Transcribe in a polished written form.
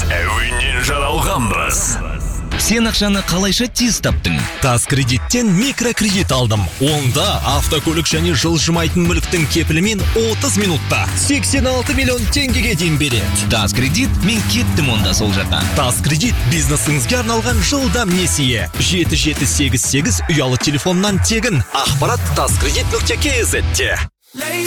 әуеннен жаралғанбыз. Сен ақшаны қалайша тез таптың? Тас кредиттен микрокредит алдым. Онда автокөлік және жылжымайтын мүліктің кепілімен 30 минутта 86 миллион теңгеге дейін береді. Тас кредит, мен кеттім онда сол жаққа. Тас кредит бизнесіңізге арналған жылдам несие. 7788 ұялы телефоннан тегін. Ақпарат taskredit.kz-те.